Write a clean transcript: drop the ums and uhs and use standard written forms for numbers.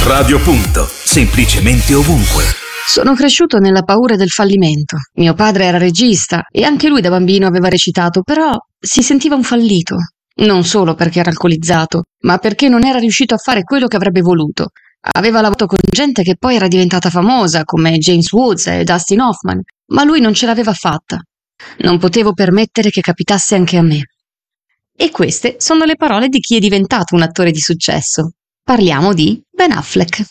Radio Punto, semplicemente ovunque. Sono cresciuto nella paura del fallimento. Mio padre era regista e anche lui da bambino aveva recitato, però si sentiva un fallito. Non solo perché era alcolizzato, ma perché non era riuscito a fare quello che avrebbe voluto. Aveva lavorato con gente che poi era diventata famosa, come James Woods e Dustin Hoffman, ma lui non ce l'aveva fatta. Non potevo permettere che capitasse anche a me. E queste sono le parole di chi è diventato un attore di successo. Parliamo di Ben Affleck.